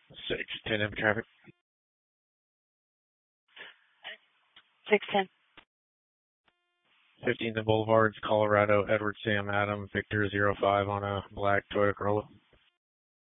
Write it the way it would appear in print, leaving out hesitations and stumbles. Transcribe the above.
610 M traffic. 610. 15 The Boulevards, Colorado, Edward Sam Adam, Victor 05 on a black Toyota Corolla.